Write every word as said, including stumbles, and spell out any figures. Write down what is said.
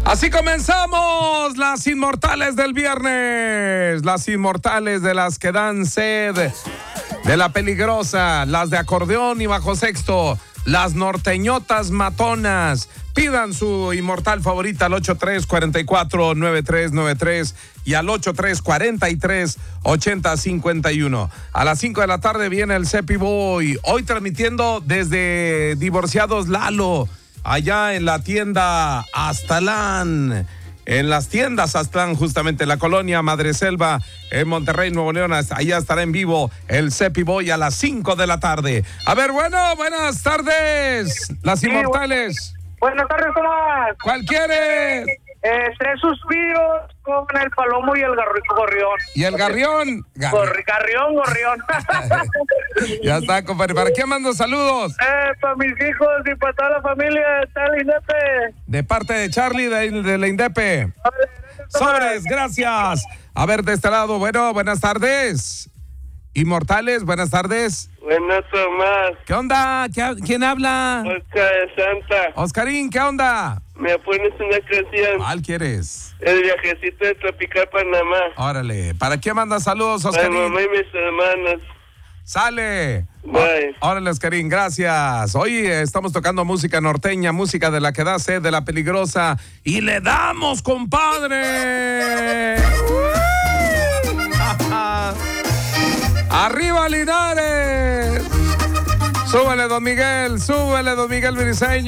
Así comenzamos las inmortales del viernes, las inmortales de las que dan sed, de la peligrosa, las de acordeón y bajo sexto, las norteñotas matonas. Pidan su inmortal favorita al ocho tres cuatro cuatro nueve tres nueve tres y al ocho tres cuatro tres ocho cero cinco uno. A las cinco de la tarde viene el Cepi Boy, hoy transmitiendo desde Divorciados Lalo, allá en la tienda Aztlán, en las tiendas Aztlán, justamente en la colonia Madreselva, en Monterrey, Nuevo León. Allá estará en vivo el Cepi Boy a las cinco de la tarde. A ver, bueno, buenas tardes, las Sí, inmortales. Buenas tardes, Tomás. ¿Cuál quieres? Eh, tres suspiros con el palomo y el garri- gorrión. ¿Y el garrión? Gar- Gorri- garrión, gorrión. Ya está, compadre. ¿Para qué mando saludos? eh, para mis hijos y para toda la familia de tal Inepe. De parte de Charlie de, de la Indepe. Sobres, gracias. A ver, de este lado, bueno, buenas tardes. Inmortales, buenas tardes. Buenas, Tomás. ¿Qué onda? ¿Qué- ¿Quién habla? Oscar de Santa. Oscarín, ¿qué onda? ¿Me pones una canción? ¿Cuál quieres? El viajecito de Tropical Panamá. Órale, ¿para qué mandas saludos, Para Oscarín? mamá y mis hermanos. Sale. Bye. Ó- Órale, Oscarín, gracias. Hoy eh, estamos tocando música norteña, música de la que da sed, de la peligrosa. Y le damos, compadre. ¡Arriba, Linares! Súbele, don Miguel, súbele, don Miguel Briseño.